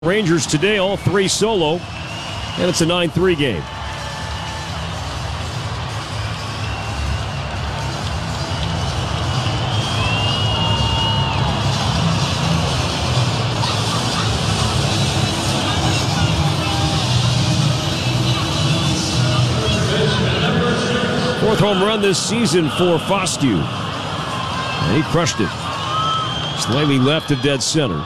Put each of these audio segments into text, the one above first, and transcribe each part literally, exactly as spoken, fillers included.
Rangers today, all three solo, and it's a nine three game. Fourth home run this season for Foscue. And he crushed it. Slamming left of dead center.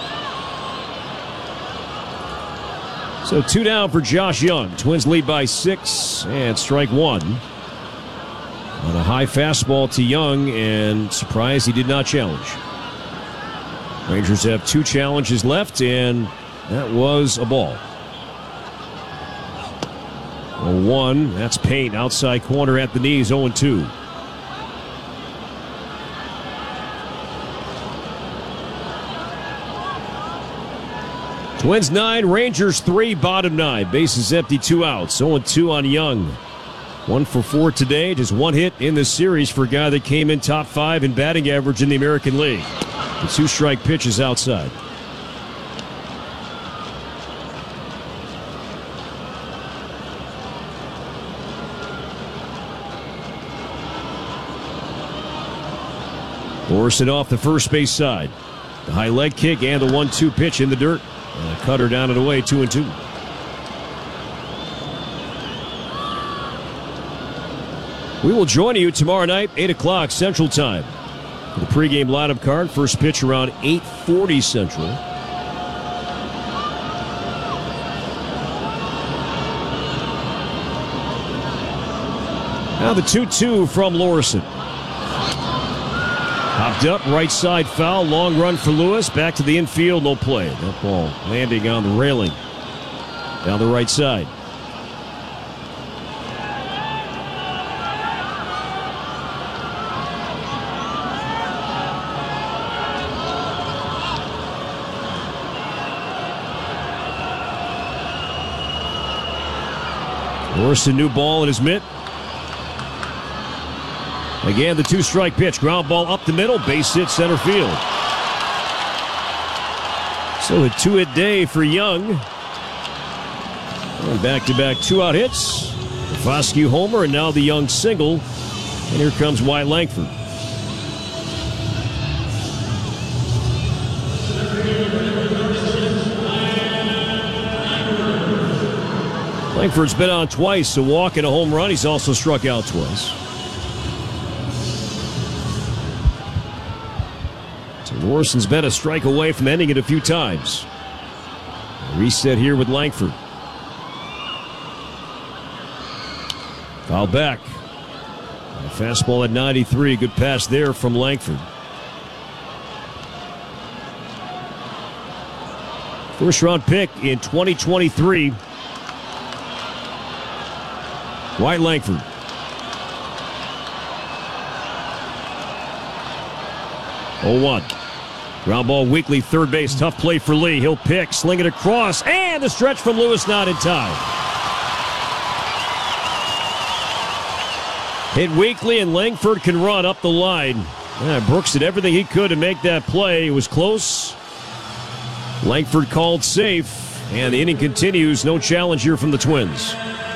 So two down for Josh Young. Twins lead by six and strike one. On a high fastball to Young, and surprised he did not challenge. Rangers have two challenges left, and that was a ball. oh one, that's Payne, outside corner at the knees, oh two. Twins nine, Rangers three, bottom nine. Bases empty, two outs. oh two on Young. One for four today. Just one hit in the series for a guy that came in top five in batting average in the American League. The two-strike pitch is outside. Morrison off the first base side. The high leg kick and the one two pitch in the dirt. And a cutter down and away, two and two. We will join you tomorrow night, eight o'clock Central Time. For the pregame lineup card, first pitch around eight forty Central. Now the two two from Lorison. Popped up, right side foul, long run for Lewis. Back to the infield, no play. That ball landing on the railing down the right side. Lorison, new ball in his mitt. Again, the two-strike pitch. Ground ball up the middle. Base hit center field. So a two-hit day for Young. And back-to-back two-out hits. The Foscue homer, and now the Young single. And here comes Wyatt Langford. Langford's been on twice, a walk and a home run. He's also struck out twice. Morrison's been a strike away from ending it a few times. A reset here with Langford. Foul back. A fastball at ninety-three. Good pass there from Langford. First round pick in twenty twenty-three. Wyatt Langford. oh one. Ground ball weakly, third base. Tough play for Lee. He'll pick, sling it across, and the stretch from Lewis not in time. Hit weakly, and Langford can run up the line. Yeah, Brooks did everything he could to make that play. It was close. Langford called safe, and the inning continues. No challenge here from the Twins.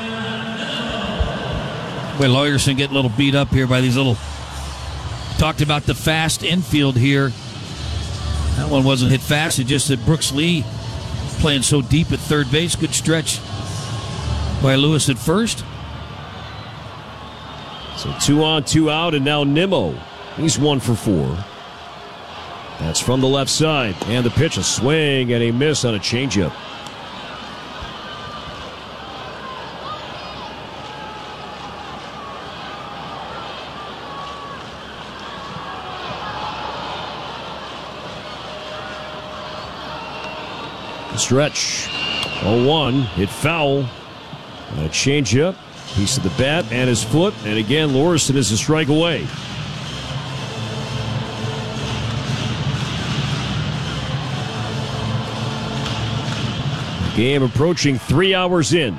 Well, Lawyerson getting a little beat up here by these little... Talked about the fast infield here. That one wasn't hit fast. It just that Brooks Lee playing so deep at third base. Good stretch by Lewis at first. So two on, two out, and now Nimmo. He's one for four. That's from the left side. And the pitch, a swing and a miss on a changeup. Stretch. oh one. Hit foul. And a changeup. Piece of the bat and his foot. And again, Lorison is a strike away. Game approaching three hours in.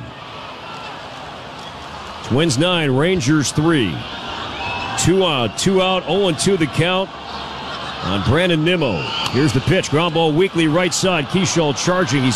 Twins nine, Rangers three. Two out, two out, oh and two the count. on Brandon Nimmo. Here's the pitch. Ground ball weakly right side. Keyshaw charging. He's